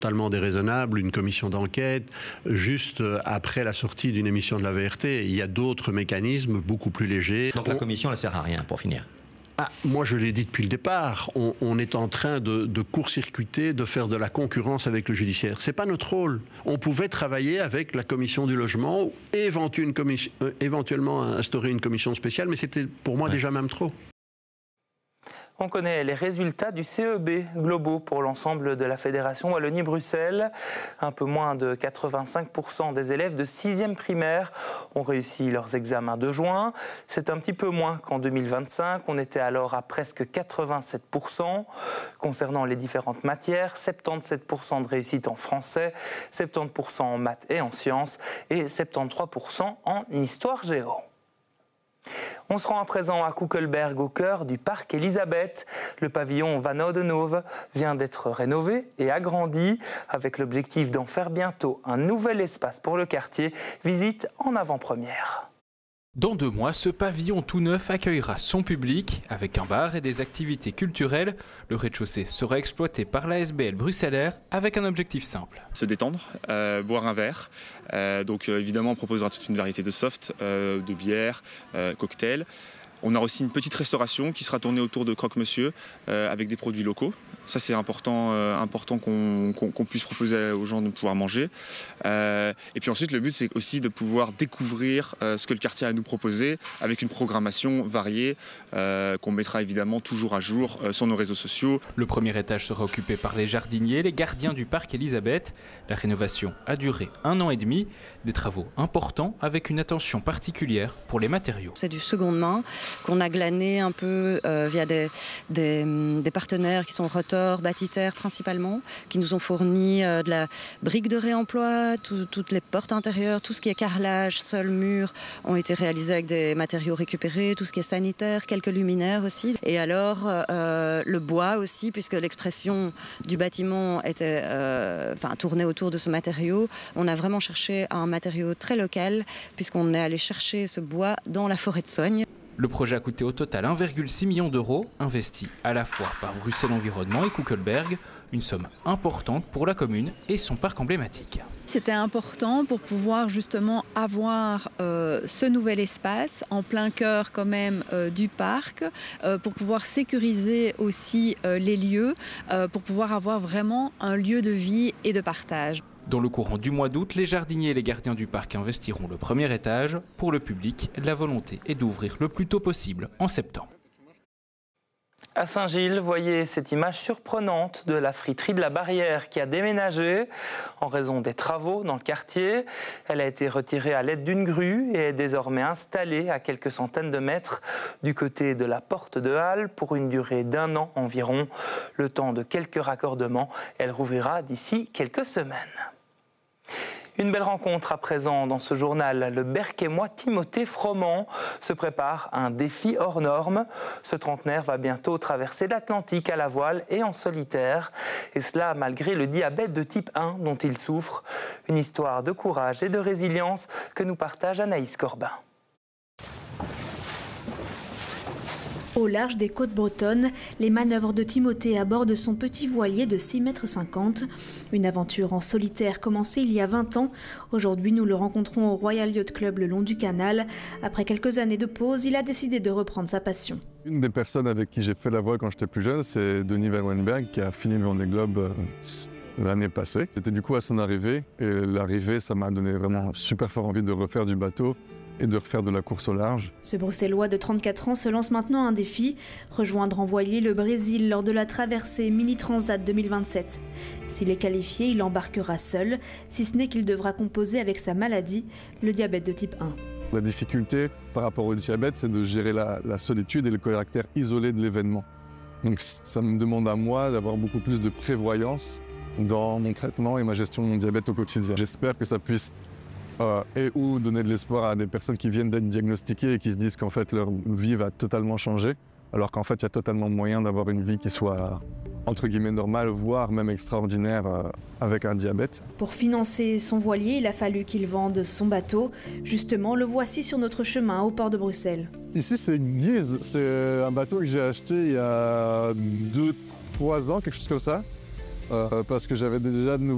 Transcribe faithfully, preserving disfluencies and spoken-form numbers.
totalement déraisonnable, une commission d'enquête, juste après la sortie d'une émission de la V R T. Il y a d'autres mécanismes beaucoup plus légers. Donc la commission ne sert à rien, pour finir. Ah, moi, je l'ai dit depuis le départ, on, on est en train de, de court-circuiter, de faire de la concurrence avec le judiciaire. Ce n'est pas notre rôle. On pouvait travailler avec la commission du logement, éventu une commission, euh, éventuellement instaurer une commission spéciale, mais c'était pour moi ouais. déjà même trop. On connaît les résultats du C E B globaux pour l'ensemble de la Fédération Wallonie-Bruxelles. Un peu moins de quatre-vingt-cinq pour cent des élèves de sixième primaire ont réussi leurs examens de juin. C'est un petit peu moins qu'en deux mille vingt-cinq. On était alors à presque quatre-vingt-sept pour cent. Concernant les différentes matières, soixante-dix-sept pour cent de réussite en français, soixante-dix pour cent en maths et en sciences et soixante-treize pour cent en histoire-géo. On se rend à présent à Koekelberg, au cœur du parc Elisabeth. Le pavillon Van Oudenhoven vient d'être rénové et agrandi avec l'objectif d'en faire bientôt un nouvel espace pour le quartier. Visite en avant-première. Dans deux mois, ce pavillon tout neuf accueillera son public avec un bar et des activités culturelles. Le rez-de-chaussée sera exploité par l'A S B L bruxellaire avec un objectif simple. Se détendre, euh, boire un verre. Euh, donc euh, évidemment, on proposera toute une variété de softs, euh, de bières, euh, cocktails. On a aussi une petite restauration qui sera tournée autour de Croque-Monsieur euh, avec des produits locaux. Ça, c'est important, euh, important qu'on qu'on, qu'on puisse proposer aux gens de pouvoir manger. Euh, et puis ensuite, le but, c'est aussi de pouvoir découvrir euh, ce que le quartier a à nous proposer avec une programmation variée euh, qu'on mettra évidemment toujours à jour euh, sur nos réseaux sociaux. Le premier étage sera occupé par les jardiniers, les gardiens du parc Elisabeth. La rénovation a duré un an et demi. Des travaux importants avec une attention particulière pour les matériaux. C'est du seconde main qu'on a glané un peu euh, via des, des, des partenaires qui sont Rotor, Bâtitaire principalement, qui nous ont fourni euh, de la brique de réemploi, tout, toutes les portes intérieures, tout ce qui est carrelage, sol, mur, ont été réalisés avec des matériaux récupérés, tout ce qui est sanitaire, quelques luminaires aussi. Et alors euh, le bois aussi, puisque l'expression du bâtiment était euh, enfin, tournée autour de ce matériau. On a vraiment cherché un matériau très local, puisqu'on est allé chercher ce bois dans la forêt de Sogne. Le projet a coûté au total un virgule six million d'euros, investi à la fois par Bruxelles Environnement et Koekelberg, une somme importante pour la commune et son parc emblématique. C'était important pour pouvoir justement avoir euh, ce nouvel espace en plein cœur quand même euh, du parc, euh, pour pouvoir sécuriser aussi euh, les lieux, euh, pour pouvoir avoir vraiment un lieu de vie et de partage. Dans le courant du mois d'août, les jardiniers et les gardiens du parc investiront le premier étage. Pour le public, la volonté est d'ouvrir le plus tôt possible en septembre. À Saint-Gilles, voyez cette image surprenante de la friterie de la Barrière qui a déménagé en raison des travaux dans le quartier. Elle a été retirée à l'aide d'une grue et est désormais installée à quelques centaines de mètres du côté de la porte de Halle pour une durée d'un an environ. Le temps de quelques raccordements, elle rouvrira d'ici quelques semaines. Une belle rencontre à présent dans ce journal. Le Berquémois Timothée Froment se prépare à un défi hors norme. Ce trentenaire va bientôt traverser l'Atlantique à la voile et en solitaire. Et cela malgré le diabète de type un dont il souffre. Une histoire de courage et de résilience que nous partage Anaïs Corbin. Au large des côtes bretonnes, les manœuvres de Timothée à bord de son petit voilier de six mètres cinquante. Une aventure en solitaire commencée il y a vingt ans. Aujourd'hui, nous le rencontrons au Royal Yacht Club le long du canal. Après quelques années de pause, il a décidé de reprendre sa passion. Une des personnes avec qui j'ai fait la voile quand j'étais plus jeune, c'est Denis Verwenberg qui a fini le Vendée Globe euh, l'année passée. C'était du coup à son arrivée. Et l'arrivée, ça m'a donné vraiment super fort envie de refaire du bateau et de refaire de la course au large. Ce Bruxellois de trente-quatre ans se lance maintenant un défi, rejoindre en voilier le Brésil lors de la traversée Mini Transat deux mille vingt-sept. S'il est qualifié, il embarquera seul, si ce n'est qu'il devra composer avec sa maladie, le diabète de type un. La difficulté par rapport au diabète, c'est de gérer la, la solitude et le caractère isolé de l'événement. Donc ça me demande à moi d'avoir beaucoup plus de prévoyance dans mon traitement et ma gestion de mon diabète au quotidien. J'espère que ça puisse Euh, et ou donner de l'espoir à des personnes qui viennent d'être diagnostiquées et qui se disent qu'en fait leur vie va totalement changer, alors qu'en fait il y a totalement moyen d'avoir une vie qui soit entre guillemets normale, voire même extraordinaire euh, avec un diabète. Pour financer son voilier, il a fallu qu'il vende son bateau. Justement, le voici sur notre chemin au port de Bruxelles. Ici c'est Guise, c'est un bateau que j'ai acheté il y a deux trois ans, quelque chose comme ça, euh, parce que j'avais déjà de nouveau